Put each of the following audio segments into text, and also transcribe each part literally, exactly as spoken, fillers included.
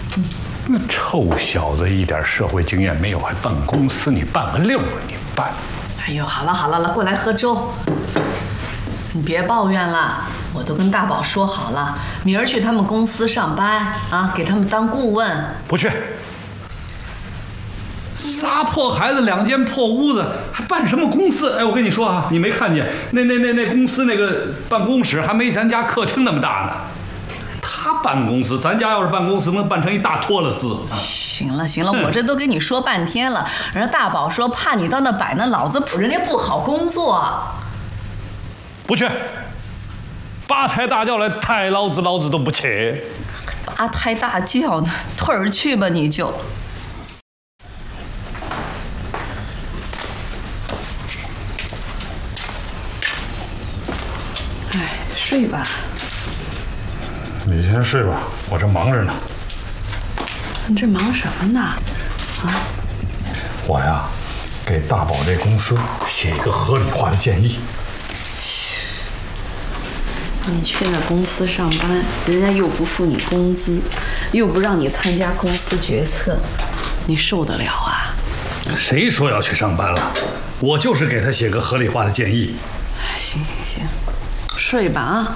那臭小子一点社会经验没有，还办公司？你办个溜啊！你办！ 哎呦，好了好了了，过来喝粥。你别抱怨了，我都跟大宝说好了，明儿去他们公司上班啊，给他们当顾问。 不去。仨破孩子，两间破屋子，还办什么公司？哎，我跟你说啊，你没看见那那那那公司那个办公室还没咱家客厅那么大呢。他办公司，咱家要是办公司，能办成一大托勒斯。 行了行了，我这都跟你说半天了，人家大宝说怕你到那摆那老子谱，人家不好工作。 不去，八抬大轿来抬老子，老子都不去。 八抬大轿呢，退儿去吧你就。哎，睡吧。 你先睡吧，我这忙着呢。 你这忙什么呢？啊？ 我呀，给大宝这公司写一个合理化的建议。 你去那公司上班，人家又不付你工资，又不让你参加公司决策，你受得了啊？ 谁说要去上班了？我就是给他写个合理化的建议。 行行行，睡吧啊。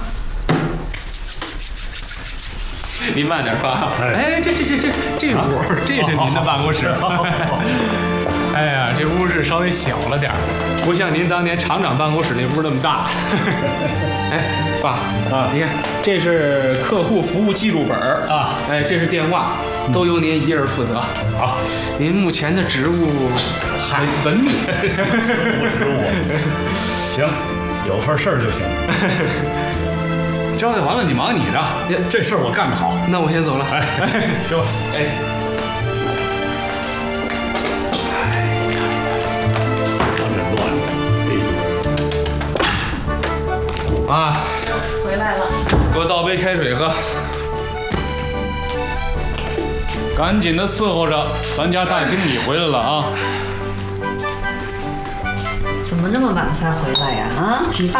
您慢点发。哎，这这这这这屋，这是您的办公室。哎呀，这屋是稍微小了点儿，不像您当年厂长办公室那屋那么大。哎，爸啊，你看，这是客户服务记录本啊，哎，这是电话，都由您一人负责。好，您目前的职务还文秘。 不职务。行，有份事儿就行。交代完了，你忙你的，这事儿我干得好。 那我先走了。 哎，行吧。 哎。啊， 回来了， 给我倒杯开水喝。 赶紧的伺候着，咱家大经理回来了啊！ 怎么这么晚才回来呀？啊，你爸。